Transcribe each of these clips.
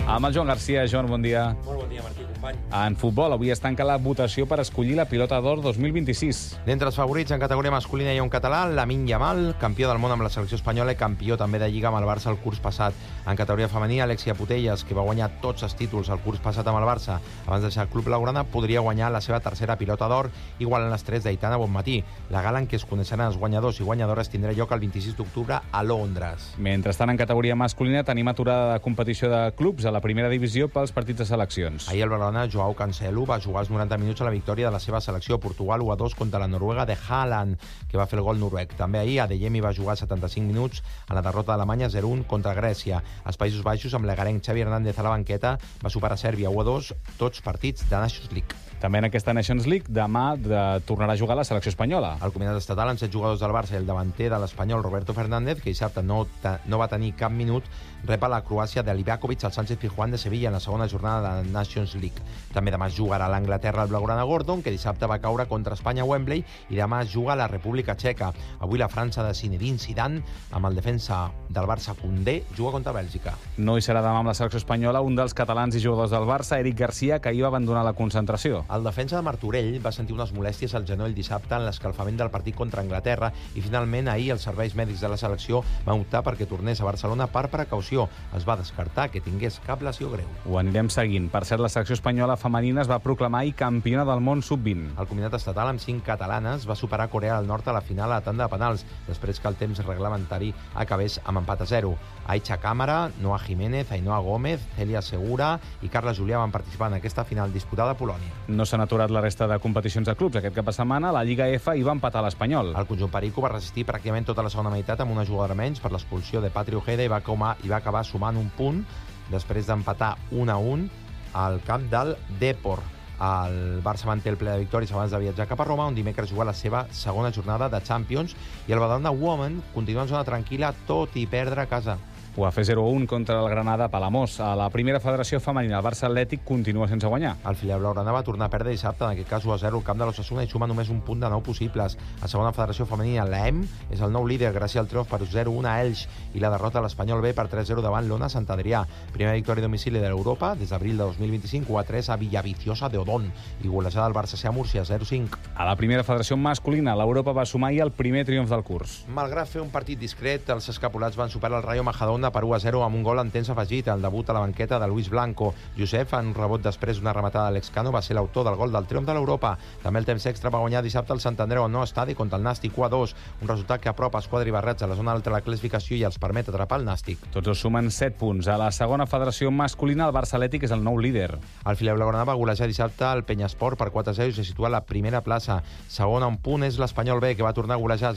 Amb el Joan Garcia. Joan, bon dia. Molt bon dia, Martí, company. En futbol, avui es tanca la votació per escollir la Pilota d'Or 2026. D'entre els favorits en categoria masculina hi ha un català, Lamine Yamal, campió del món amb la selecció espanyola i campió també de Lliga amb el Barça el curs passat. En categoria femenina, Alexia Putellas, que va guanyar tots els títols el curs passat amb el Barça abans de deixar el club blaugrana, podria guanyar la seva tercera Pilota d'Or, igual en les 3 d'Aitana Bonmatí. La gala en què es coneixeran els guanyadors i guanyadores tindrà lloc el 26 d'octubre a Londres. Mentrestant, en categoria masculina tenim aturada de competició de clubs a la primera divisió pels partits de seleccions. Ahir el blaugrana Joao Cancelo va jugar els 90 minuts a la victòria de la seva selecció Portugal 1-2 contra la Noruega de Haaland, que va fer el gol noruec. També ahir Adeyemi va jugar 75 minuts a la derrota d'Alemanya 0-1 contra Grècia. Als Països Baixos, amb l'egarenc Xavi Hernández a la banqueta, va superar Sèrbia 1-2, tots partits de Nations League. També en aquesta Nations League, demà tornarà a jugar la selecció espanyola. El combinat estatal amb 7 jugadors del Barça i el davanter de l'Espanyol Roberto Fernández, que dissabte no va tenir cap minut, rep a la Croàcia de Livakovic al Sánchez Pizjuán de Sevilla en la segona jornada de Nations League. També demà es jugarà a l'Anglaterra el blaugrana Gordon, que dissabte va caure contra Espanya a Wembley, i demà es juga a la República Txeca. Avui la França de Zinedine Zidane, amb el defensa del Barça Koundé, juga contra Bèlgica. No hi serà demà amb la selecció espanyola un dels catalans i jugadors del Barça, Eric Garcia, que ahir va abandonar la concentració. El defensa de Martorell va sentir unes molèsties al genoll dissabte en l'escalfament del partit contra Anglaterra i finalment ahir els serveis mèdics de la selecció van optar perquè tornés a Barcelona per precaució. Es va descartar que tingués cap lesió greu. Ho anirem seguint. Per cert, la selecció espanyola femenina es va proclamar campiona del món sub-20. El combinat estatal amb 5 catalanes va superar Corea del Nord a la final a la tanda de penals, després que el temps reglamentari acabés amb empat a 0. Aicha Cámara, Noa Jiménez, Ainhoa Gómez, Celia Segura i Carla Julià van participar en aquesta final disputada a Polònia. No s'han aturat la resta de competicions de clubs. Aquest cap de setmana la Lliga F hi va empatar l'Espanyol. El conjunt perico va resistir pràcticament tota la segona meitat amb una jugadora menys per l'expulsió de Patri Ojeda i va acabar sumant un punt després d'empatar 1-1 al camp del Depor. El Barça manté el ple de victòries abans de viatjar cap a Roma, on dimecres juga la seva segona jornada de Champions, i el Badalona Women continua en zona tranquil·la tot i perdre a casa. Ho va fer 0-1 contra el Granada a Palamós. A la primera federació femenina, el Barça Atlètic continua sense guanyar. El filial blaugrana va tornar a perdre dissabte, en aquest cas 1-0 al camp de l'Osasuna, i suma només un punt de 9 possibles. A segona federació femenina, l'EM és el nou líder gràcies al triomf per 0-1 a Elx i la derrota a l'Espanyol B per 3-0 davant l'Ona Sant Adrià. Primera victòria a domicili de l'Europa des d'abril de 2025, 1-3 a Villaviciosa de Odón, i golejada del Barça C a Múrcia 0-5. A la primera federació masculina, l'Europa va sumar ahir el primer triomf del curs. Malgrat fer un partit discret, els escapulats van superar el Rayo Majadahonda per 1-0 amb un gol en temps afegit. El debut a la banqueta de Luis Blanco. Josep, en un rebot després d'una rematada de l'Excano, va ser l'autor del gol del triomf de l'Europa. També el temps extra va guanyar dissabte el Sant Andreu al nou estadi contra el Nàstic 1-2, un resultat que apropa els quadribarrets a la zona alta de la classificació i els permet atrapar el Nàstic. Tots dos sumen 7 punts. A la segona federació masculina, el Barça Atlètic és el nou líder. El filial blaugrana va golejar dissabte el Penyesport per 4-0 i se situa a la primera plaça. Segona un punt és l'Espanyol B, que va tornar a golejar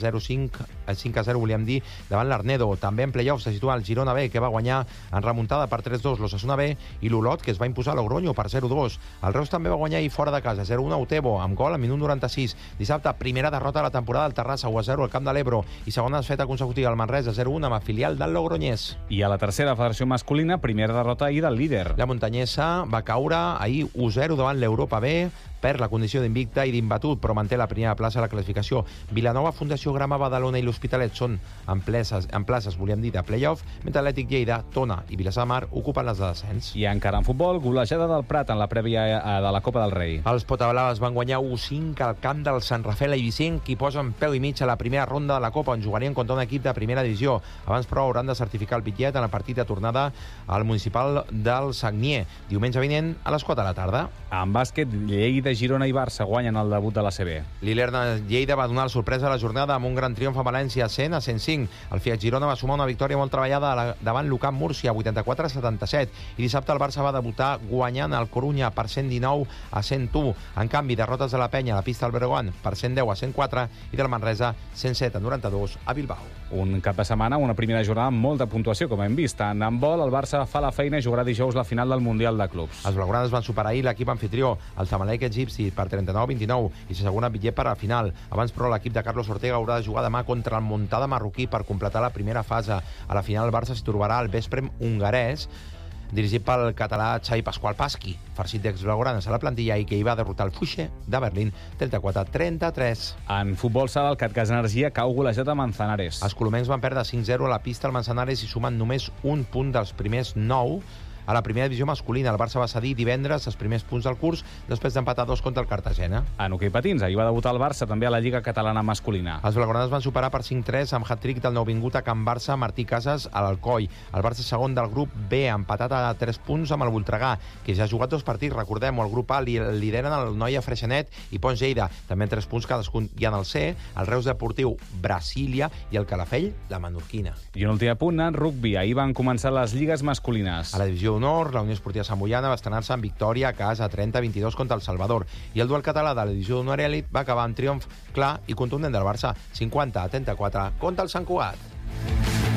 5-0, volíem dir, davant l'Arnedo. També en play-off se situa el Girona B, que va guanyar en remuntada per 3-2 l'Osasuna B, i l'Olot, que es va imposar a Logroño per 0-2. El Reus també va guanyar ahir fora de casa 0-1 a Otebo, amb gol al minut 96. Dissabte, primera derrota de la temporada al Terrassa, 1-0 al camp de l'Ebro, i segona desfeta consecutiva al Manresa 0-1 amb el filial del Logroñés. I a la tercera federació masculina, primera derrota ahir del líder. La muntanyesa va caure ahir 1-0 davant l'Europa B, perd la condició d'invicta i d'imbatut, però manté la primera plaça a la classificació. Vilanova, Fundació Grama, Badalona i l'Hospitalet són en places, volíem dir, de play-off, mentre Atlètic Lleida, Tona i Vilassar de Mar ocupen les de descens. I encara en futbol, golejada del Prat en la prèvia de la Copa del Rei. Els potablaves van guanyar 1-5 al camp del Sant Rafael Eivissenc, qui posa en peu i mig a la primera ronda de la Copa, on jugarien contra un equip de primera divisió. Abans, però, hauran de certificar el bitllet en el partit de tornada al municipal del Sagnier, diumenge vinent a les 4 de la tarda. En bàsquet, Lleida, Girona i Barça guanyen el debut de la CB. L'Ilerna Lleida va donar la sorpresa a la jornada amb un gran triomf a València, 100-105. El Fiat Girona va sumar una victòria molt treballada davant l'Ucamp Múrcia, 84-77. I dissabte el Barça va debutar guanyant el Corunya per 119-101. En canvi, derrotes de la Penya a la pista del Breogán per 110-104 i del Manresa 107-92 a Bilbao. Un cap de setmana, una primera jornada amb molta puntuació, com hem vist. En handbol, el Barça fa la feina i jugarà dijous la final del Mundial de Clubs. Els blaugranes van superar ahir l'equip anfitrió, el Zamalek egipci, per 39-29 i s'assegura bitllet per a la final. Abans, però, l'equip de Carlos Ortega haurà de jugar demà contra el Montada marroquí per completar la primera fase. A la final, el Barça s'hi trobarà al Vesprem hongarès, dirigit pel català Xavi Pasqual Pasqui, farcit d'ex-blaugranes a la plantilla i que hi va derrotar el Fuxe de Berlín 34-33. En futbol sala, el Catgas Energia cau golejat a Manzanares. Els colomencs van perdre 5-0 a la pista al Manzanares i sumen només un punt dels primers 9 A la primera divisió masculina, el Barça va cedir divendres els primers punts del curs després d'empatar 2 contra el Cartagena. En hoquei patins, ahir va debutar el Barça també a la Lliga Catalana masculina. Els blaugranes van superar per 5-3 amb hat-trick del nouvingut a Can Barça Martí Casas a l'Alcoi. El Barça segon del grup B, empatat a 3 punts amb el Voltregà, que ja ha jugat 2 partits, recordem-ho. El grup A lideren el Noia Freixenet i Pons Lleida, també en 3 punts cadascun. I en el C, el Reus Deportiu Brasília i el Calafell, la Menorquina. I un últim apunt en rugby. Ahir van començar les lligues masculines. A la divisió d'honor, la Unió Esportiva Sant Boiana va estrenar-se en victòria a casa 30-22 contra el Salvador. I el duel català de la divisió d'honor elit va acabar amb triomf clar i contundent del Barça, 50-34 contra el Sant Cugat.